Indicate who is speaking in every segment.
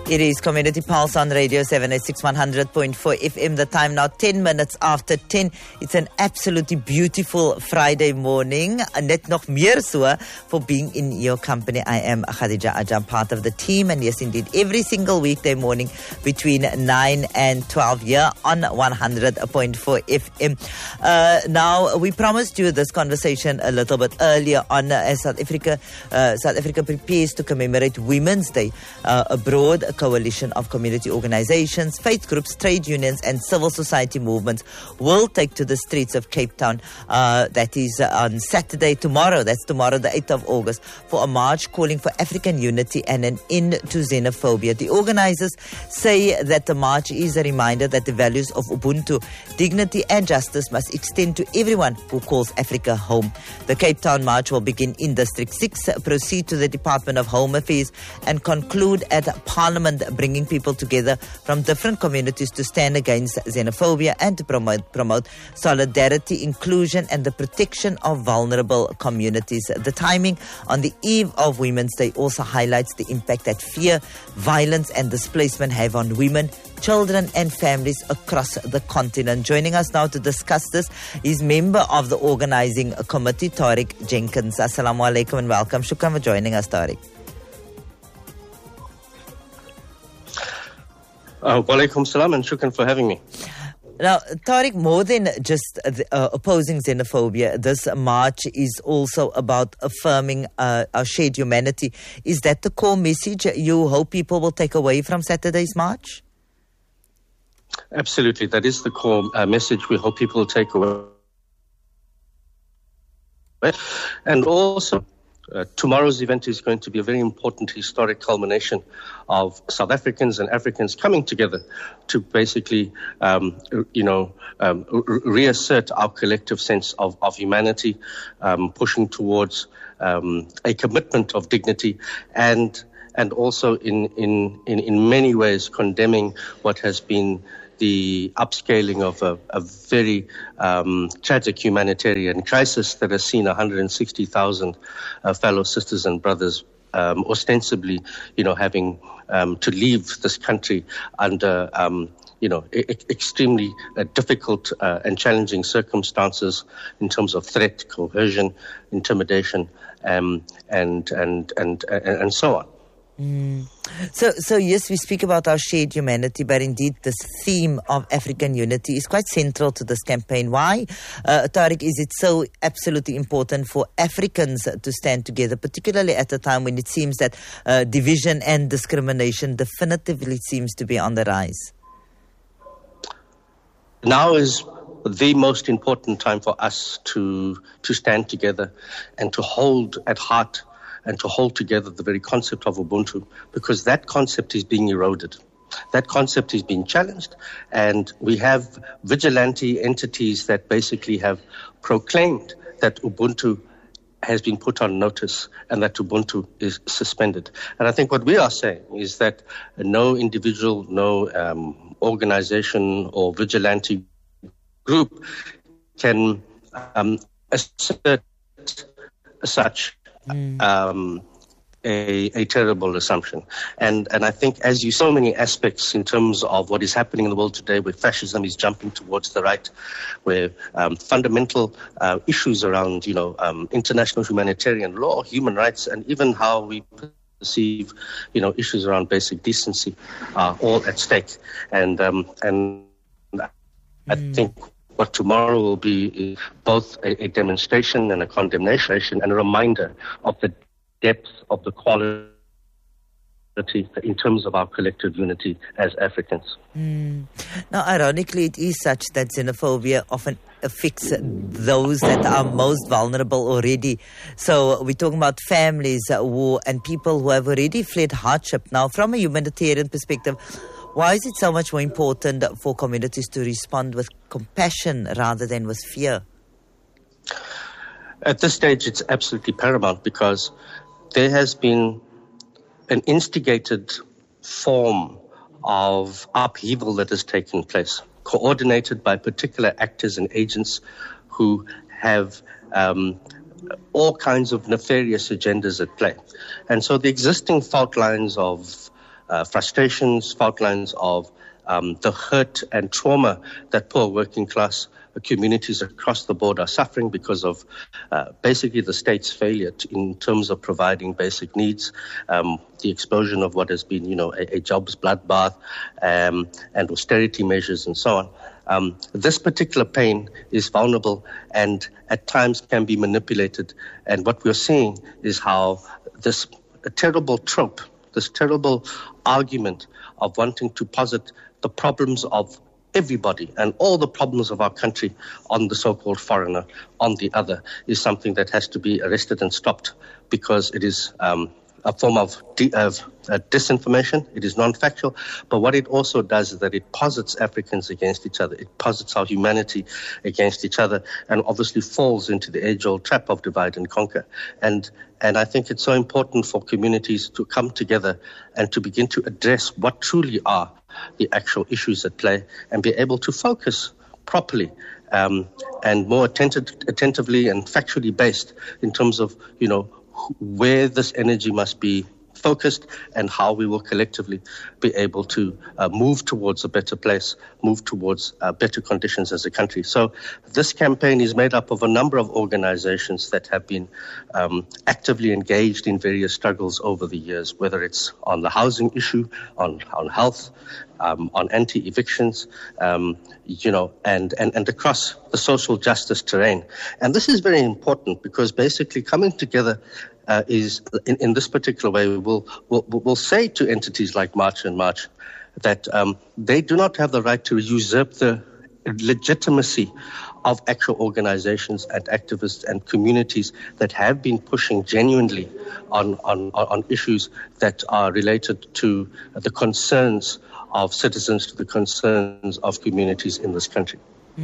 Speaker 1: It is Community Pulse on Radio 786 100.4 FM. The time now 10 minutes after 10. It's an absolutely beautiful Friday morning. Net nog meer so for being in your company. I am Khadija Ajam, part of the team. And yes, indeed, every single weekday morning between 9 and 12 here on 100.4 FM. Now, we promised you this conversation a little bit earlier on as South Africa prepares to commemorate Women's Day abroad. A coalition of community organizations, faith groups, trade unions and civil society movements will take to the streets of Cape Town. That is on Saturday, tomorrow. That's tomorrow, the 8th of August, for a march calling for African unity and an end to xenophobia. The organizers say that the march is a reminder that the values of Ubuntu, dignity and justice must extend to everyone who calls Africa home. The Cape Town march will begin in District 6, proceed to the Department of Home Affairs and conclude at Parliament, bringing people together from different communities to stand against xenophobia and to promote solidarity, inclusion and the protection of vulnerable communities. The timing on the eve of Women's Day also highlights the impact that fear, violence and displacement have on women, children and families across the continent. Joining us now to discuss this is member of the organizing committee, Tariq Jenkins. Assalamu alaikum and welcome. Shukran for joining us, Tariq.
Speaker 2: Walaikum salam and shukran for having me.
Speaker 1: Now, Tariq, more than just opposing xenophobia, this march is also about affirming our shared humanity. Is that the core message you hope people will take away from Saturday's march?
Speaker 2: Absolutely. That is the core message we hope people will take away. And also, tomorrow's event is going to be a very important historic culmination of South Africans and Africans coming together to basically, reassert our collective sense of humanity, pushing towards a commitment of dignity and also in many ways condemning what has been the upscaling of a very tragic humanitarian crisis that has seen 160,000 fellow sisters and brothers ostensibly, having to leave this country under, extremely difficult and challenging circumstances in terms of threat, coercion, intimidation, and so on.
Speaker 1: So yes, we speak about our shared humanity, but indeed this theme of African unity is quite central to this campaign. Why, Tariq, is it so absolutely important for Africans to stand together, particularly at a time when it seems that division and discrimination definitively seems to be on the rise?
Speaker 2: Now is the most important time for us to stand together and to hold at heart and to hold together the very concept of Ubuntu, because that concept is being eroded. That concept is being challenged, and we have vigilante entities that basically have proclaimed that Ubuntu has been put on notice and that Ubuntu is suspended. And I think what we are saying is that no individual, no organization or vigilante group can assert such a terrible assumption. And I think as you so many aspects in terms of what is happening in the world today, where fascism is jumping towards the right, where fundamental issues around, international humanitarian law, human rights, and even how we perceive, issues around basic decency are all at stake. And I think what tomorrow will be both a demonstration and a condemnation and a reminder of the depth of the quality in terms of our collective unity as Africans.
Speaker 1: Now, ironically, it is such that xenophobia often affects those that are most vulnerable already. So we're talking about families and people who have already fled hardship. Now, from a humanitarian perspective, why is it so much more important for communities to respond with compassion rather than with fear?
Speaker 2: At this stage, it's absolutely paramount because there has been an instigated form of upheaval that has taken place, coordinated by particular actors and agents who have all kinds of nefarious agendas at play. And so the existing fault lines of frustrations, fault lines of the hurt and trauma that poor working class communities across the board are suffering because of basically the state's failure in terms of providing basic needs, the explosion of what has been, a jobs bloodbath, and austerity measures and so on. This particular pain is vulnerable and at times can be manipulated. And what we're seeing is how this terrible trope, this terrible argument of wanting to posit the problems of everybody and all the problems of our country on the so-called foreigner, on the other, is something that has to be arrested and stopped because it is a form of disinformation. It is non-factual. But what it also does is that it posits Africans against each other. It posits our humanity against each other and obviously falls into the age-old trap of divide and conquer. And I think it's so important for communities to come together and to begin to address what truly are the actual issues at play and be able to focus properly and more attentively and factually based in terms of, where this energy must be focused and how we will collectively be able to move towards a better place, move towards better conditions as a country. So this campaign is made up of a number of organizations that have been actively engaged in various struggles over the years, whether it's on the housing issue, on health, on anti-evictions, and across the social justice terrain. And this is very important because basically coming together is in this particular way, we'll say to entities like March and March that they do not have the right to usurp the legitimacy of actual organizations and activists and communities that have been pushing genuinely on issues that are related to the concerns of citizens, to the concerns of communities in this country.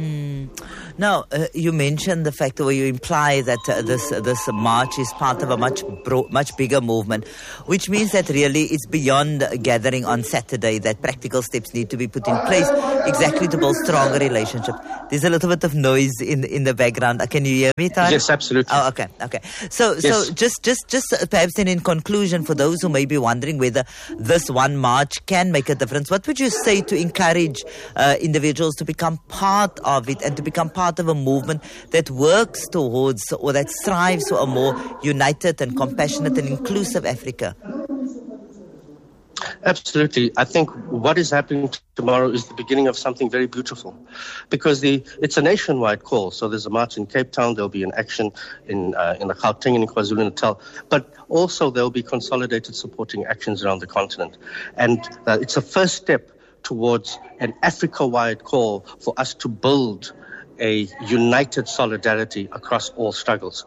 Speaker 1: Now, you mentioned the fact, or you imply that this march is part of a much bigger movement, which means that really it's beyond gathering on Saturday, that practical steps need to be put in place exactly to build stronger relationships. There's a little bit of noise in the background. Can you hear me, Tariq?
Speaker 2: Yes, absolutely.
Speaker 1: Oh, okay. So just perhaps then in conclusion, for those who may be wondering whether this one march can make a difference, what would you say to encourage individuals to become part of it and to become part of a movement that works towards or that strives for a more united and compassionate and inclusive Africa?
Speaker 2: Absolutely. I think what is happening tomorrow is the beginning of something very beautiful because it's a nationwide call. So there's a march in Cape Town, there'll be an action in the Gauteng and in KwaZulu-Natal, but also there'll be consolidated supporting actions around the continent. And it's a first step towards an Africa-wide call for us to build a united solidarity across all struggles.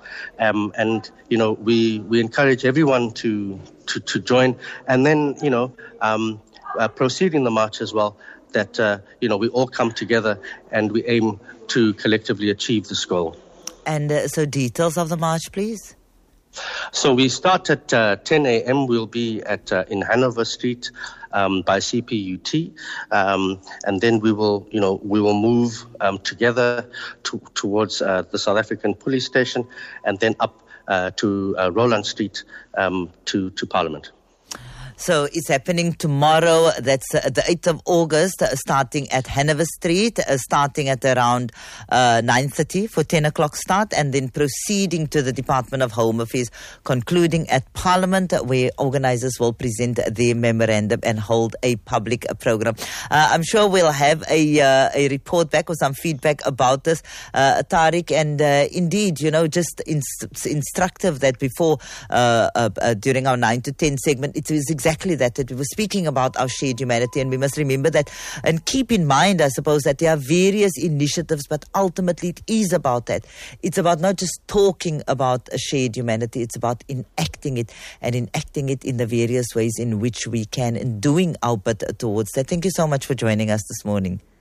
Speaker 2: We encourage everyone to join and then, proceeding the march as well, that, we all come together and we aim to collectively achieve this goal.
Speaker 1: And so details of the march, please.
Speaker 2: So we start at 10 a.m. We'll be in Hanover Street by CPUT, and then we will move together towards the South African Police Station, and then up to Roland Street to Parliament.
Speaker 1: So it's happening tomorrow. That's the 8th of August, starting at Hanover Street, starting at around 9:30 for 10 o'clock start, and then proceeding to the Department of Home Affairs, concluding at Parliament, where organisers will present their memorandum and hold a public program. I'm sure we'll have a report back or some feedback about this, Tariq, and indeed, just instructive that before, during our 9 to 10 segment, it was exactly that we were speaking about our shared humanity, and we must remember that and keep in mind, I suppose, that there are various initiatives, but ultimately it is about that. It's about not just talking about a shared humanity, it's about enacting it and enacting it in the various ways in which we can, and doing our bit towards that. Thank you so much for joining us this morning.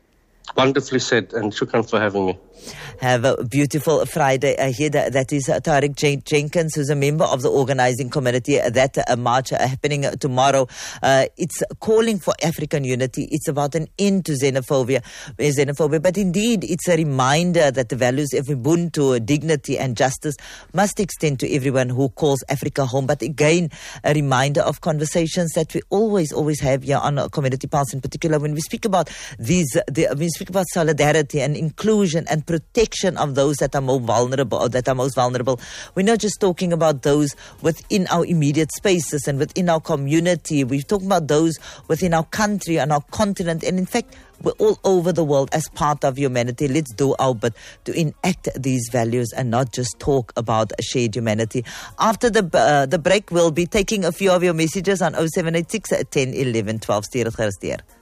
Speaker 2: Wonderfully said, and shukran for having me.
Speaker 1: Have a beautiful Friday ahead. That is Tariq Jenkins, who's a member of the organizing committee. That march happening tomorrow. It's calling for African unity. It's about an end to xenophobia. But indeed, it's a reminder that the values of Ubuntu, dignity and justice must extend to everyone who calls Africa home. But again, a reminder of conversations that we always have here on Community Pulse, in particular when we speak about when we speak about solidarity and inclusion and protection of those that are most vulnerable. We're not just talking about those within our immediate spaces and within our community. We're talking about those within our country and our continent, and in fact, we're all over the world as part of humanity. Let's do our bit to enact these values and not just talk about a shared humanity. After the break, we'll be taking a few of your messages on 0786 10 11 12. Stuur het gerus deur.